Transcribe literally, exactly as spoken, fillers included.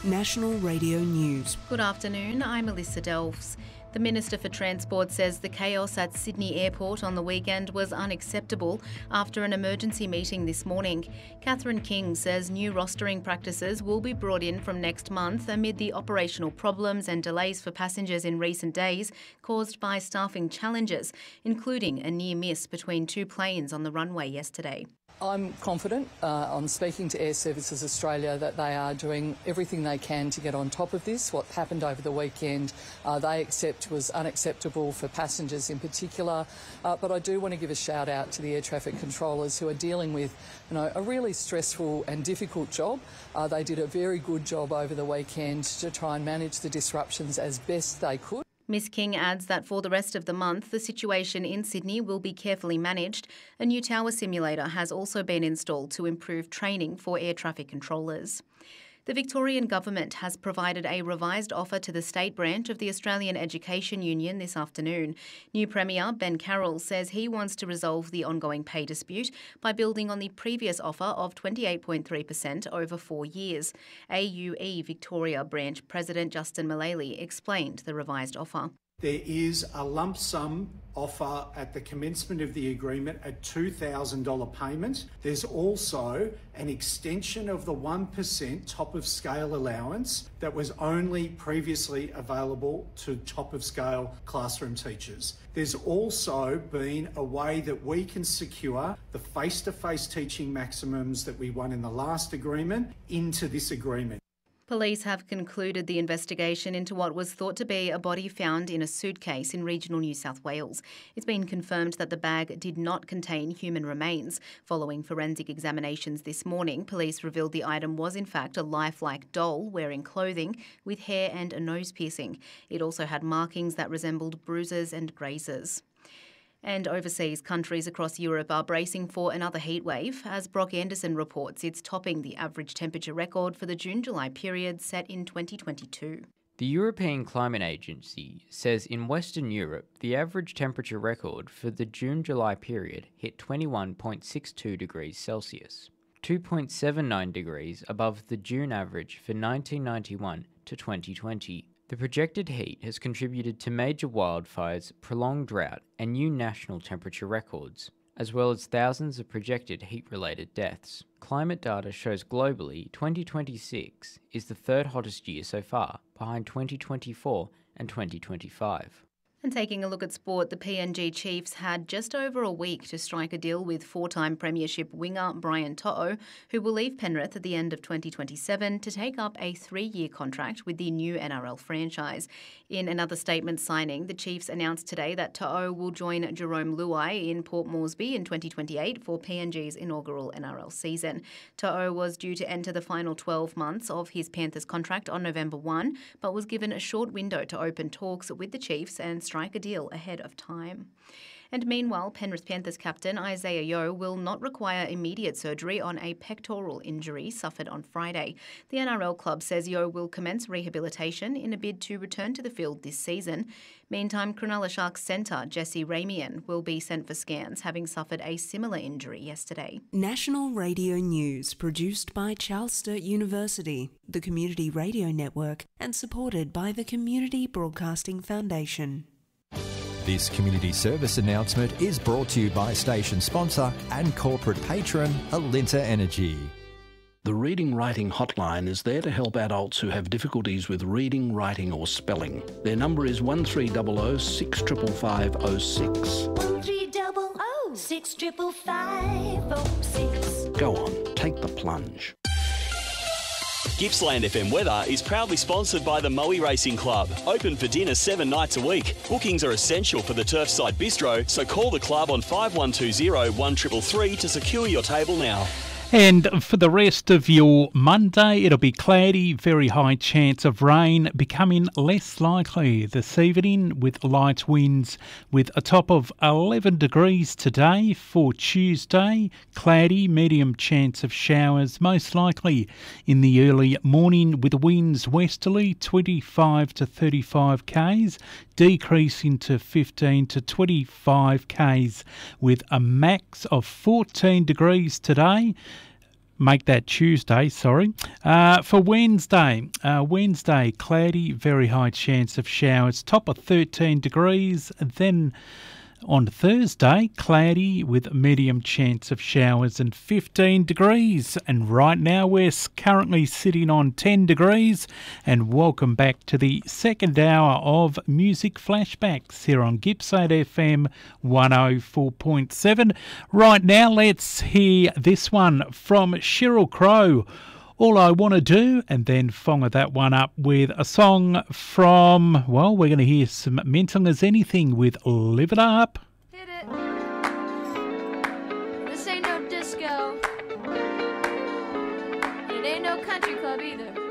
National Radio News. Good afternoon, I'm Alyssa Delves. The Minister for Transport says the chaos at Sydney Airport on the weekend was unacceptable after an emergency meeting this morning. Catherine King says new rostering practices will be brought in from next month amid the operational problems and delays for passengers in recent days caused by staffing challenges, including a near miss between two planes on the runway yesterday. I'm confident uh, on speaking to Air Services Australia that they are doing everything they can to get on top of this. What happened over the weekend uh, they accept was unacceptable for passengers in particular. Uh, but I do want to give a shout out to the air traffic controllers who are dealing with you know, a really stressful and difficult job. Uh, they did a very good job over the weekend to try and manage the disruptions as best they could. Miss King adds that for the rest of the month, the situation in Sydney will be carefully managed. A new tower simulator has also been installed to improve training for air traffic controllers. The Victorian Government has provided a revised offer to the state branch of the Australian Education Union this afternoon. New Premier Ben Carroll says he wants to resolve the ongoing pay dispute by building on the previous offer of twenty-eight point three percent over four years. A U E Victoria Branch President Justin Mullally explained the revised offer. There is a lump sum offer at the commencement of the agreement, a two thousand dollars payment. There's also an extension of the one percent top of scale allowance that was only previously available to top of scale classroom teachers. There's also been a way that we can secure the face-to-face teaching maximums that we won in the last agreement into this agreement. Police have concluded the investigation into what was thought to be a body found in a suitcase in regional New South Wales. It's been confirmed that the bag did not contain human remains. Following forensic examinations this morning, police revealed the item was in fact a lifelike doll wearing clothing with hair and a nose piercing. It also had markings that resembled bruises and grazes. And overseas, countries across Europe are bracing for another heatwave. As Brock Anderson reports, it's topping the average temperature record for the June-July period set in twenty twenty-two. The European Climate Agency says in Western Europe, the average temperature record for the June-July period hit twenty-one point six two degrees Celsius, two point seven nine degrees above the June average for nineteen ninety-one to twenty twenty. The projected heat has contributed to major wildfires, prolonged drought, and new national temperature records, as well as thousands of projected heat-related deaths. Climate data shows globally twenty twenty-six is the third hottest year so far, behind twenty twenty-four and twenty twenty-five. And taking a look at sport, the P N G Chiefs had just over a week to strike a deal with four-time premiership winger Brian To'o, who will leave Penrith at the end of twenty twenty-seven to take up a three-year contract with the new N R L franchise. In another statement signing, the Chiefs announced today that To'o will join Jarome Luai in Port Moresby in twenty twenty-eight for P N G's inaugural N R L season. To'o was due to enter the final twelve months of his Panthers contract on November first, but was given a short window to open talks with the Chiefs and strike a deal ahead of time. And meanwhile, Penrith Panthers captain Isaiah Yeo will not require immediate surgery on a pectoral injury suffered on Friday. The N R L club says Yeo will commence rehabilitation in a bid to return to the field this season. Meantime, Cronulla Sharks centre Jesse Ramian will be sent for scans, having suffered a similar injury yesterday. National Radio News, produced by Charles Sturt University, the Community Radio Network, and supported by the Community Broadcasting Foundation. This community service announcement is brought to you by station sponsor and corporate patron Alinta Energy. The Reading Writing Hotline is there to help adults who have difficulties with reading, writing or spelling. Their number is one three zero zero six five five zero six. one three zero zero six five five zero six. Go on, take the plunge. Gippsland F M Weather is proudly sponsored by the Moe Racing Club. Open for dinner seven nights a week. Bookings are essential for the Turfside Bistro, so call the club on five one two zero one three three three to secure your table now. And for the rest of your Monday, it'll be cloudy, very high chance of rain, becoming less likely this evening with light winds, with a top of eleven degrees today. For Tuesday, cloudy, medium chance of showers, most likely in the early morning, with winds westerly twenty-five to thirty-five k's, decreasing to fifteen to twenty-five k's, with a max of fourteen degrees today. Make that Tuesday, sorry. Uh, for Wednesday, uh, Wednesday, cloudy, very high chance of showers, top of thirteen degrees. Then on Thursday, cloudy with medium chance of showers and fifteen degrees. And right now we're currently sitting on ten degrees. And welcome back to the second hour of Music Flashbacks here on Gippsland F M one oh four point seven. Right now, let's hear this one from Sheryl Crow, All I Want to Do, and then fonger that one up with a song from, well, we're going to hear some Mental as Anything with Live It Up. Hit it. This ain't no disco. It ain't no country club either.